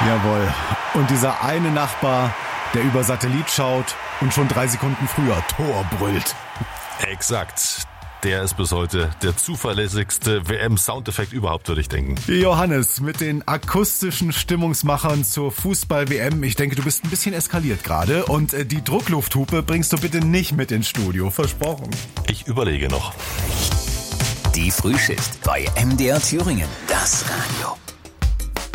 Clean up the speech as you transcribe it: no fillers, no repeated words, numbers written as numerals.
Jawohl. Und dieser eine Nachbar, der über Satellit schaut und schon 3 Sekunden früher Tor brüllt. Exakt. Der ist bis heute der zuverlässigste WM-Soundeffekt überhaupt, würde ich denken. Johannes, mit den akustischen Stimmungsmachern zur Fußball-WM. Ich denke, du bist ein bisschen eskaliert gerade. Und die Drucklufthupe bringst du bitte nicht mit ins Studio. Versprochen. Ich überlege noch. Die Frühschicht bei MDR Thüringen. Das Radio.